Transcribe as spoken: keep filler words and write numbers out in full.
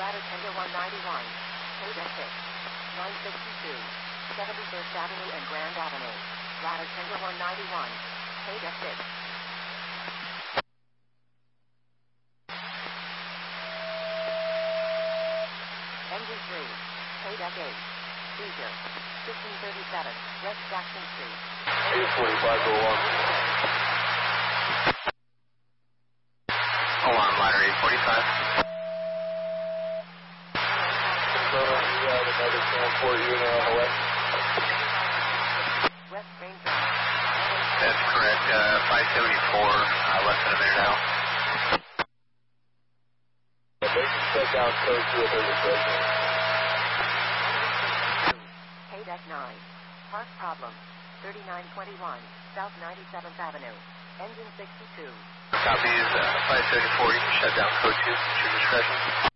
Ladder Tender one ninety-one, Ada six, nine sixty-two, seventy-first Avenue and Grand Avenue. Ladder Tender one ninety-one, Ada six. Engine three, Ada eight, Seizure, fifteen thirty-seven, West Jackson Street. eight forty-five oh one. Hold on, ladder eight forty-five. Confirm you have another transport unit on the way. West Ranger. That's correct. Uh, five seventy-four, uh, less than a minute out. They can shut down code two if there's a break-in. Ada nine, Park Problem, thirty-nine twenty-one, South ninety-seventh Avenue. Engine sixty-two. Copies, uh, five seventy-four, you can shut down code two, at your discretion.